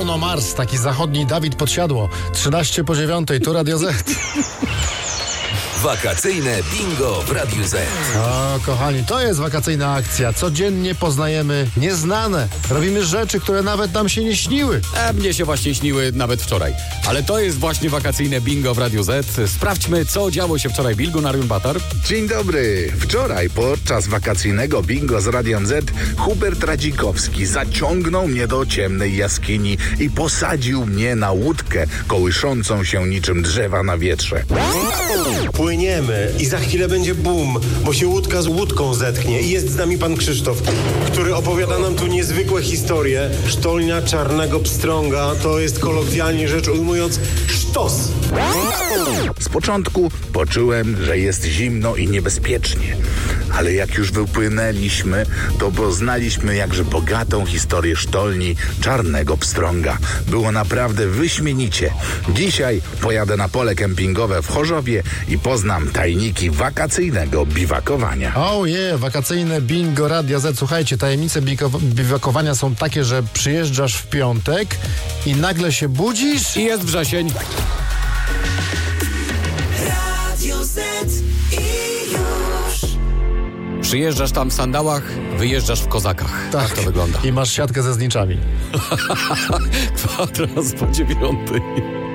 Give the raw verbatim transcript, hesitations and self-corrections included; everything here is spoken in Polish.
Bruno Mars, taki zachodni Dawid Podsiadło. trzynaście po dziewiątej, tu Radio Z. Wakacyjne bingo w Radiu Z. O, kochani, to jest wakacyjna akcja. Codziennie poznajemy nieznane. Robimy rzeczy, które nawet nam się nie śniły. E, mnie się właśnie śniły nawet wczoraj. Ale to jest właśnie wakacyjne bingo w Radiu Z. Sprawdźmy, co działo się wczoraj. Bilgun Ariun Batar. Dzień dobry. Wczoraj podczas wakacyjnego bingo z Radiem Z Hubert Radzikowski zaciągnął mnie do ciemnej jaskini i posadził mnie na łódkę kołyszącą się niczym drzewa na wietrze. Płyniemy i za chwilę będzie boom, bo się łódka z łódką zetknie i jest z nami pan Krzysztof, który opowiada nam tu niezwykłe historie. Sztolnia Czarnego Pstrąga to jest kolokwialnie rzecz ujmując sztos. Z początku poczułem, że jest zimno i niebezpiecznie, ale jak już wypłynęliśmy, to poznaliśmy jakże bogatą historię sztolni Czarnego Pstrąga. Było naprawdę wyśmienicie. Dzisiaj pojadę na pole kempingowe w Chorzowie i poznam tajniki wakacyjnego biwakowania. Oh yeah, wakacyjne bingo Radia Z. Słuchajcie, tajemnice biko- biwakowania są takie, że przyjeżdżasz w piątek i nagle się budzisz I jest wrzesień. Radio Z i już. Przyjeżdżasz tam w sandałach, wyjeżdżasz w kozakach. Tak, to wygląda. i masz siatkę ze zniczami. Kwadrans po dziewiątej.